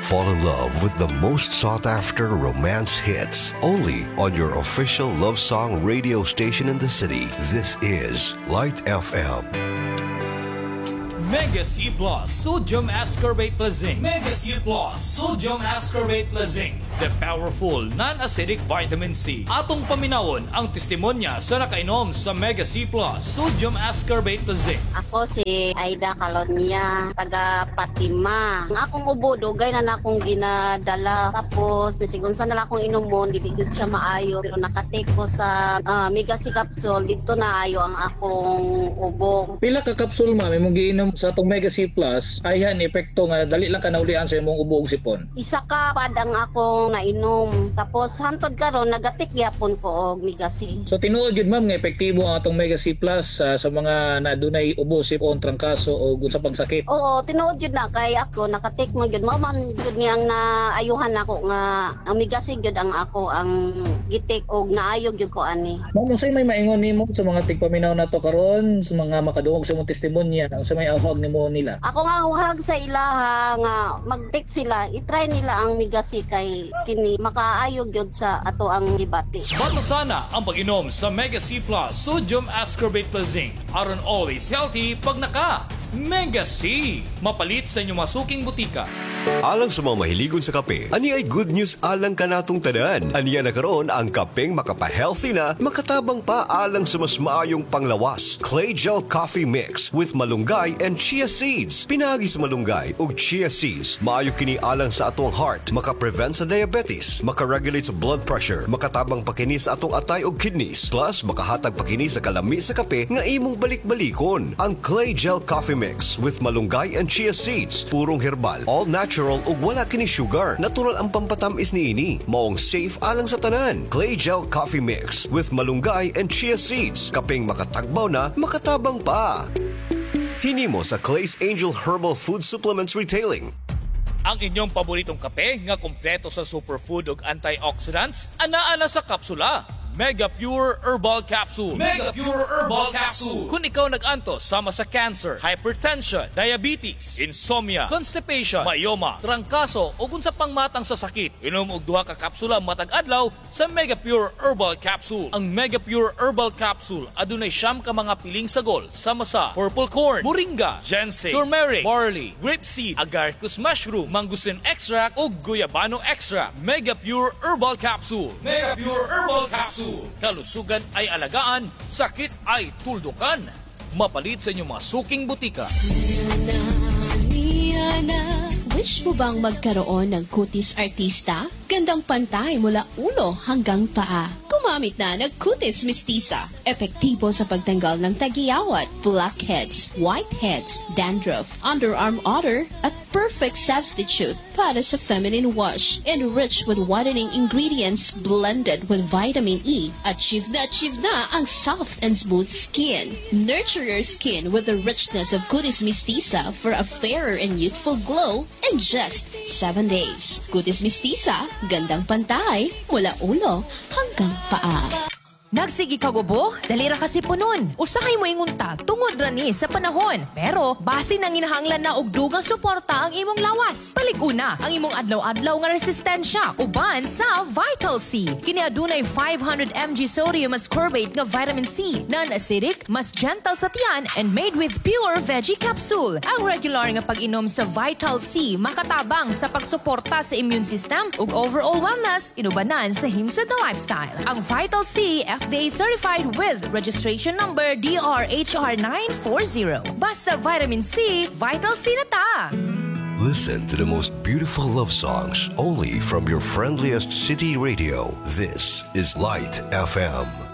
fall in love with the most sought-after romance hits only on your official love song radio station in the city. This is Light FM. Mega C Plus Sodium Ascorbate Plus Zinc. Mega C Plus Sodium Ascorbate Plus Zinc. The powerful non-acidic vitamin C. Atong paminawon ang testimonya sa nakainom sa Mega C Plus Sodium Ascorbate Plus Zinc. Ako si Aida Calonia, taga Patima. Ang akong ubo, dugay na akong ginadala. Tapos, bisigun sa nala akong inumon, dibigid siya maayo. Pero nakatake ko sa Mega C capsule, dito na ayo ang akong ubo. Pila ka kapsul ma'am, imong giinom sa atong Mega C Plus, ayhan epekto nga dali lang ka naulian sa imong ubo ug sipon. Isa ka pad ang akong nainom. Tapos, hantod karon nagatik gyapon ko og Mega C. So tinuod yun ma'am nga epektibo ang atong Mega C Plus sa mga nadunay ubo, sipon, trangkaso o sa pagsakit. Oo, tinuod yun na kay ako nakatik mo yun. Maman yun niyang naayuhan ako nga ang Mega C yun ang ako ang gitik og naayog yun ko ani. Ma'am, unsay may maingon nimo sa mga tigpaminaw nato karon, sa mga makadungog sa imong testimonya, sa may ahog nimo nila? Ako nga uhag sa ilaha nga mag-take sila, i-try nila ang Mega C kay kini makaayog yun sa ato ang gibati. Bato sana ang pag-inom sa Mega C Plus Sodium Ascorbate Plus Zinc. Aron always healthy pag naka Mega C. Mapalit sa inyong masuking butika. Alang sa mga mahiligon sa kape, ani ay good news alang kanatong tanan. Aniya na karon ang kapeng makapa-healthy na, makatabang pa alang sa mas maayong panglawas. Clay Gel Coffee Mix with malunggay and chia seeds. Pinagi sa malunggay ug chia seeds, maayo kini alang sa atong heart, maka-prevent sa diabetes, maka-regulate sa blood pressure, makatabang pa kini sa atong atay ug kidneys, plus makahatag pa kini sa kalami sa kape nga imong balik-balikon. Ang Clay Gel Coffee Mix with malunggay and chia seeds, purong herbal, all natural ug wala kini sugar. Natural ang pampatamis niini. Maong safe alang sa tanan. Clay Gel Coffee Mix with malunggay and chia seeds. Kapeng makatagbaw na, makatabang pa. Hinimo sa Clay's Angel Herbal Food Supplements Retailing. Ang inyong paboritong kape nga kumpleto sa superfood ug antioxidants, ana-ana sa kapsula. Mega Pure Herbal Capsule. Mega Pure Herbal Capsule. Kung ikaw nag-antos sama sa cancer, hypertension, diabetes, insomnia, constipation, myoma, trangkaso o kung sa pangmatang sa sakit, inom og duha ka kapsula matag adlaw sa Mega Pure Herbal Capsule. Ang Mega Pure Herbal Capsule adunay siyam ka mga piling sagol sama sa purple corn, moringa, ginseng, turmeric, barley, grapeseed, agaricus mushroom, mangustin extract ug guyabano extract. Mega Pure Herbal Capsule. Mega Pure Herbal Capsule. Kalusugan ay alagaan, sakit ay tuldukan. Mapalit sa inyong mga suking butika. Wish mo bang magkaroon ng kutis artista? Gandang pantay mula ulo hanggang paa. Gumamit na ng Kutis Mistisa. Epektibo sa pagtanggal ng tagiyawat, blackheads, whiteheads, dandruff, underarm odor, at perfect substitute para sa feminine wash. Enriched with whitening ingredients blended with vitamin E. Achieve na ang soft and smooth skin. Nurture your skin with the richness of Kutis Mistisa for a fairer and youthful glow in just 7 days. Kutis Mistisa, gandang pantay mula ulo hanggang paa. Nagsigi ka gubo? Dalira kasi punon. Usahay mo ingunta tungod rani sa panahon. Pero base nang inahanglan na og dugang suporta ang imong lawas. Palig-una ang imong adlaw-adlaw nga resistensya uban sa Vital C. Kini adunay 500 mg sodium ascorbate nga vitamin C, non-acidic, mas gentle sa tiyan and made with pure veggie capsule. Ang regular nga pag-inom sa Vital C makatabang sa pagsuporta sa immune system ug overall wellness inubanan sa himsud na lifestyle. Ang Vital C FDA certified with registration number DRHR940. Basta vitamin C, Vital C na ta! Listen to the most beautiful love songs only from your friendliest city radio. This is Light FM.